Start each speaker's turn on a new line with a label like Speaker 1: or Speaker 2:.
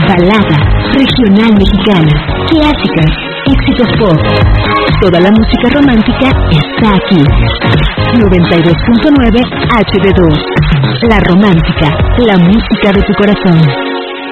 Speaker 1: balada, regional mexicana, clásicas, éxitos pop. Toda la música romántica está aquí. 92.9 HD2. La Romántica, la música de tu corazón.